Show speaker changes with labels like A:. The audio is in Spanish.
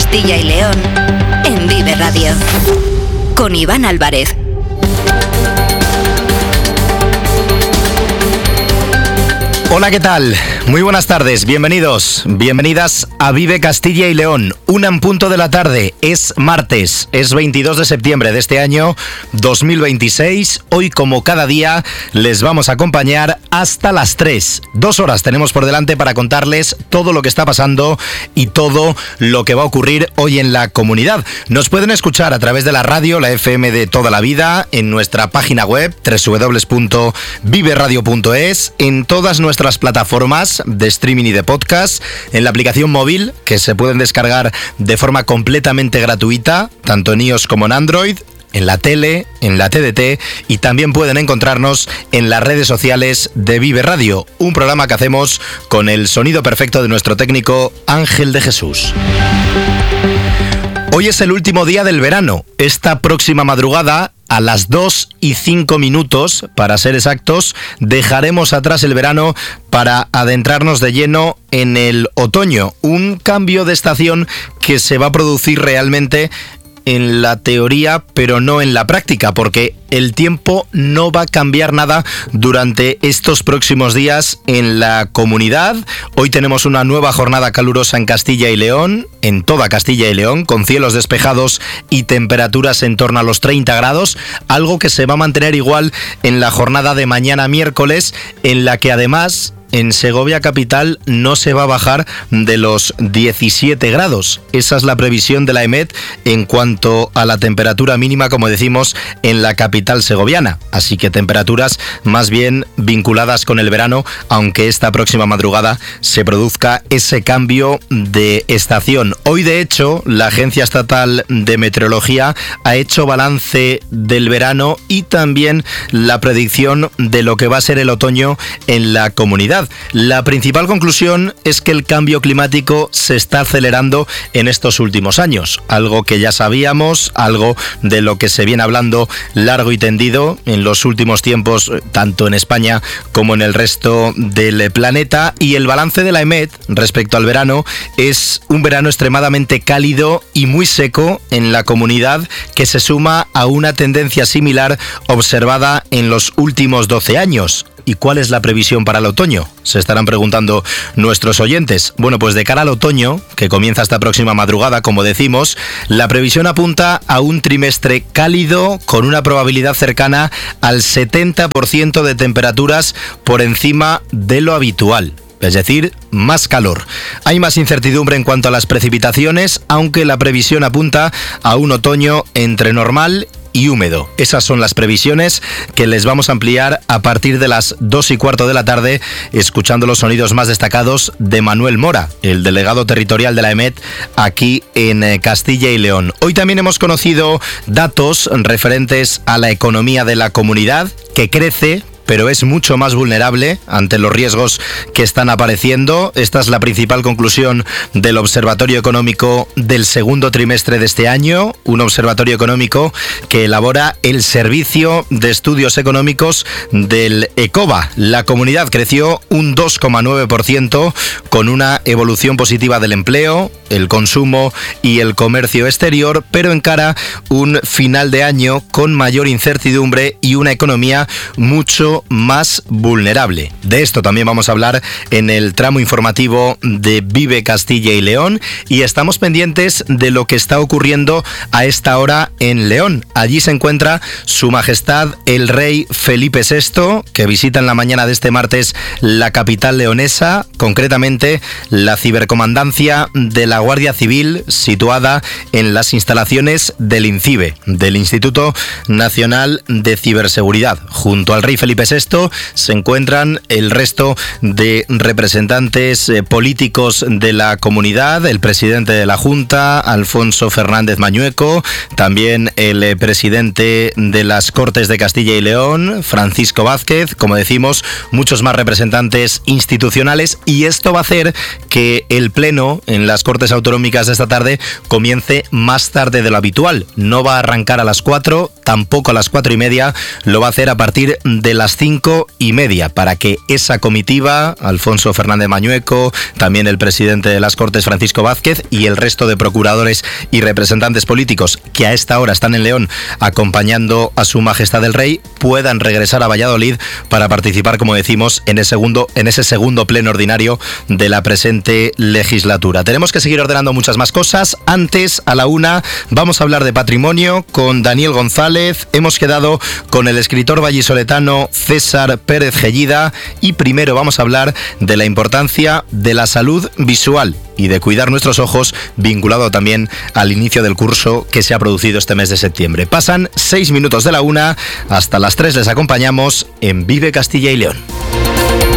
A: Castilla y León en Vive Radio. Con Iván Álvarez.
B: Hola, ¿qué tal? Muy buenas tardes, bienvenidos, bienvenidas a Vive Castilla y León. 1:00 de la tarde, es martes, es 22 de septiembre de este año 2026. Hoy, como cada día, les vamos a acompañar hasta las 3. 2 horas tenemos por delante para contarles todo lo que está pasando y todo lo que va a ocurrir hoy en la comunidad. Nos pueden escuchar a través de la radio, la FM de toda la vida, en nuestra página web www.viveradio.es, en todas nuestras plataformas de streaming y de podcast, en la aplicación móvil que se pueden descargar de forma completamente gratuita, tanto en iOS como en Android, en la tele, en la TDT, y también pueden encontrarnos en las redes sociales de Vive Radio, un programa que hacemos con el sonido perfecto de nuestro técnico Ángel de Jesús. Hoy es el último día del verano. Esta próxima madrugada, a las 2:05, para ser exactos, dejaremos atrás el verano para adentrarnos de lleno en el otoño. Un cambio de estación que se va a producir realmente en la teoría, pero no en la práctica, porque el tiempo no va a cambiar nada durante estos próximos días en la comunidad. Hoy tenemos una nueva jornada calurosa en Castilla y León, en toda Castilla y León, con cielos despejados y temperaturas en torno a los 30 grados, algo que se va a mantener igual en la jornada de mañana miércoles, en la que además en Segovia capital no se va a bajar de los 17 grados. Esa es la previsión de la EMET en cuanto a la temperatura mínima, como decimos, en la capital segoviana. Así que temperaturas más bien vinculadas con el verano, aunque esta próxima madrugada se produzca ese cambio de estación. Hoy, de hecho, la Agencia Estatal de Meteorología ha hecho balance del verano y también la predicción de lo que va a ser el otoño en la comunidad. La principal conclusión es que el cambio climático se está acelerando en estos últimos años, algo que ya sabíamos, algo de lo que se viene hablando largo y tendido en los últimos tiempos, tanto en España como en el resto del planeta, y el balance de la EMET respecto al verano es un verano extremadamente cálido y muy seco en la comunidad, que se suma a una tendencia similar observada en los últimos 12 años. ¿Y cuál es la previsión para el otoño?, se estarán preguntando nuestros oyentes. Bueno, pues de cara al otoño, que comienza esta próxima madrugada, como decimos, la previsión apunta a un trimestre cálido con una probabilidad cercana al 70% de temperaturas por encima de lo habitual. Es decir, más calor. Hay más incertidumbre en cuanto a las precipitaciones, aunque la previsión apunta a un otoño entre normal y húmedo. Esas son las previsiones que les vamos a ampliar a partir de las 2:15 de la tarde, escuchando los sonidos más destacados de Manuel Mora, el delegado territorial de la EMET aquí en Castilla y León. Hoy también hemos conocido datos referentes a la economía de la comunidad, que crece, pero es mucho más vulnerable ante los riesgos que están apareciendo. Esta es la principal conclusión del Observatorio Económico del segundo trimestre de este año, un observatorio económico que elabora el Servicio de Estudios Económicos del ECOBA. La comunidad creció un 2,9%, con una evolución positiva del empleo, el consumo y el comercio exterior, pero encara un final de año con mayor incertidumbre y una economía mucho más vulnerable. De esto también vamos a hablar en el tramo informativo de Vive Castilla y León, y estamos pendientes de lo que está ocurriendo a esta hora en León. Allí se encuentra Su Majestad el Rey Felipe VI, que visita en la mañana de este martes la capital leonesa, concretamente la cibercomandancia de la Guardia Civil, situada en las instalaciones del INCIBE, del Instituto Nacional de Ciberseguridad. Junto al Rey Felipe VI se encuentran el resto de representantes políticos de la comunidad, el presidente de la Junta, Alfonso Fernández Mañueco, también el presidente de las Cortes de Castilla y León, Francisco Vázquez, como decimos, muchos más representantes institucionales, y esto va a hacer que el pleno en las Cortes Autonómicas de esta tarde comience más tarde de lo habitual. No va a arrancar a las 4, tampoco a las 4:30, lo va a hacer a partir de las 5:30, para que esa comitiva, Alfonso Fernández Mañueco, también el presidente de las Cortes, Francisco Vázquez, y el resto de procuradores y representantes políticos que a esta hora están en León acompañando a Su Majestad el Rey, puedan regresar a Valladolid para participar, como decimos, en ese segundo pleno ordinario de la presente legislatura. Tenemos que seguir ordenando muchas más cosas. Antes, a la 1, vamos a hablar de patrimonio con Daniel González. Hemos quedado con el escritor vallisoletano César Pérez Gellida y primero vamos a hablar de la importancia de la salud visual y de cuidar nuestros ojos, vinculado también al inicio del curso que se ha producido este mes de septiembre. Pasan 6 minutos de la 1, hasta las 3 les acompañamos en Vive Castilla y León.